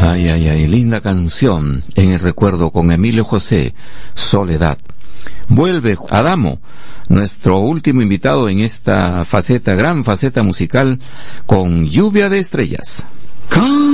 Ay, ay, ay, linda canción en el recuerdo con Emilio José, Soledad. Vuelve Adamo, nuestro último invitado en esta faceta, gran faceta musical, con Lluvia de Estrellas.